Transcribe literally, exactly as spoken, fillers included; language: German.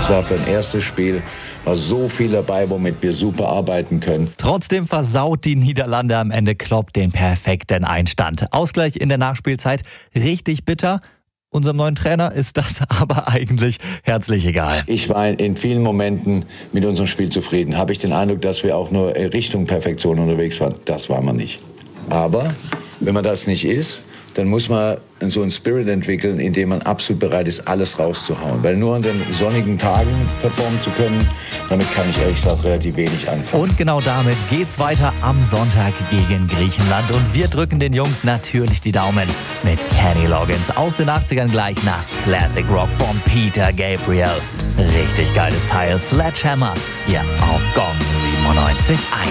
Das war für ein erstes Spiel, war so viel dabei, womit wir super arbeiten können. Trotzdem versaut die Niederlande am Ende Klopp den perfekten Einstand. Ausgleich in der Nachspielzeit, richtig bitter. Unserem neuen Trainer ist das aber eigentlich herzlich egal. Ich war in vielen Momenten mit unserem Spiel zufrieden. Habe ich den Eindruck, dass wir auch nur Richtung Perfektion unterwegs waren. Das waren wir nicht. Aber wenn man das nicht ist, dann muss man so einen Spirit entwickeln, in dem man absolut bereit ist, alles rauszuhauen. Weil nur an den sonnigen Tagen performen zu können, damit kann ich ehrlich gesagt relativ wenig anfangen. Und genau damit geht's weiter am Sonntag gegen Griechenland. Und wir drücken den Jungs natürlich die Daumen mit Kenny Loggins aus den achtzigern gleich nach Classic Rock von Peter Gabriel. Richtig geiles Teil, Sledgehammer, hier auf Gong siebenundneunzig Komma eins.